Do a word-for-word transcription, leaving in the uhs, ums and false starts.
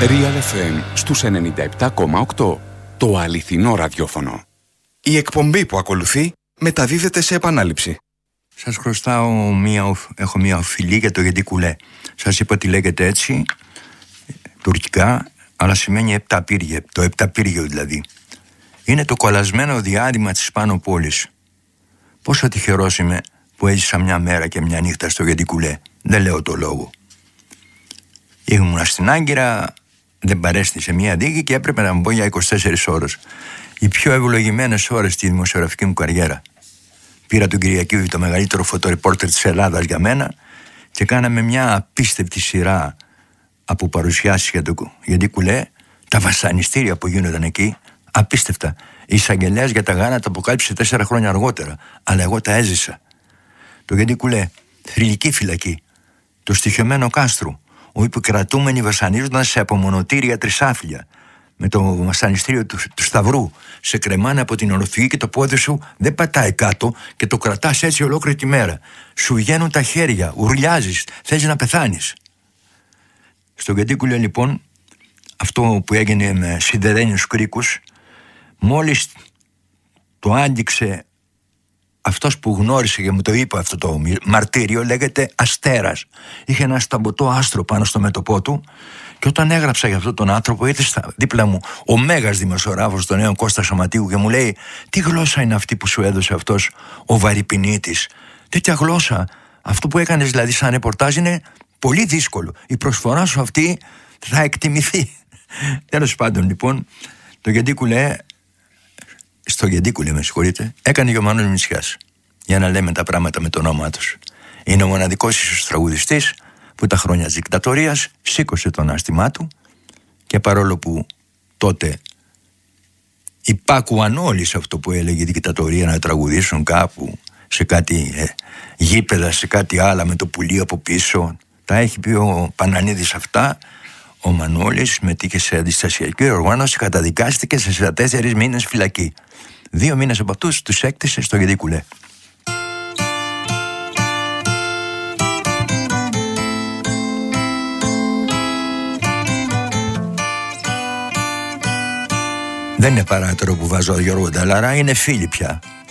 Real εφ εμ στους ενενήντα επτά κόμμα οκτώ. Το αληθινό ραδιόφωνο. Η εκπομπή που ακολουθεί μεταδίδεται σε επανάληψη. Σας χρωστάω μία, έχω μία οφειλή για το γιατί κουλέ. Σας είπα ότι λέγεται έτσι, τουρκικά, αλλά σημαίνει επταπύργιο, το επταπύργιο δηλαδή. Είναι το κολλασμένο διάδημα της πάνω πόλης. Πόσο τυχερός είμαι που έζησα μια μέρα και μια νύχτα στο γιατί κουλέ. Δεν λέω το λόγο. Ήμουν στην Άγκυρα, δεν παρέστησε μια δίκη και έπρεπε να μπω για είκοσι τέσσερις ώρες. Οι πιο ευλογημένες ώρες στη δημοσιογραφική μου καριέρα. Πήρα τον Κυριακίδη, το μεγαλύτερο φωτορεπόρτερ της Ελλάδας για μένα, και κάναμε μια απίστευτη σειρά από παρουσιάσεις για το γιατί κουλέ, τα βασανιστήρια που γίνονταν εκεί, απίστευτα. Η εισαγγελέας για τα γάνα τα αποκάλυψε τέσσερα χρόνια αργότερα, αλλά εγώ τα έζησα. Το γιατί κουλέ, θρυλική φυλακή, το στοιχειωμένο κάστρο, όπου οι κρατούμενοι βασανίζονταν σε απομονωτήρια τρισάφυλλια. Με το βασανιστήριο του, του Σταυρού. Σε κρεμάνε από την οροφή και το πόδι σου δεν πατάει κάτω και το κρατάς έτσι ολόκληρη τη μέρα. Σου βγαίνουν τα χέρια, ουρλιάζεις, θες να πεθάνεις. Στο Γεντίκουλε λοιπόν, αυτό που έγινε με σιδερένιους κρίκους, μόλις το άγγιξε αυτός που γνώρισε και μου το είπε αυτό το μαρτύριο, λέγεται Αστέρας. Είχε ένα σταμποτό άστρο πάνω στο μέτωπό του. Και όταν έγραψα για αυτόν τον άνθρωπο, ήρθε στα δίπλα μου ο μέγας δημοσιογράφος, τον νέο Κώστα Σωματίου, και μου λέει: τι γλώσσα είναι αυτή που σου έδωσε αυτός ο Βαρυπινίτης? Τέτοια γλώσσα, αυτό που έκανες δηλαδή σαν ρεπορτάζ, είναι πολύ δύσκολο. Η προσφορά σου αυτή θα εκτιμηθεί. Τέλος πάντων, λοιπόν, το Γεντίκουλε, στο Γεντίκουλε, με συγχωρείτε, έκανε και ο Μάνος Μητσιάς, για να λέμε τα πράγματα με το όνομά τους. Είναι ο μοναδικός ίσως τραγουδιστής που τα χρόνια της δικτατορίας σήκωσε τον άστημά του και παρόλο που τότε υπάκουαν όλοι σε αυτό που έλεγε η δικτατορία, να τραγουδήσουν κάπου σε κάτι ε, γήπεδα, σε κάτι άλλα με το πουλί από πίσω, τα έχει πει ο Πανανίδης αυτά. Ο Μανώλης μετήχε σε αντιστασιακή οργάνωση, καταδικάστηκε σε σαράντα τέσσερις μήνες φυλακή. Δύο μήνες από αυτούς τους έκτισε στο Γεντίκουλε. Δεν είναι παράτερο που βάζω Γιώργο Νταλάρα, είναι φίλοι πια.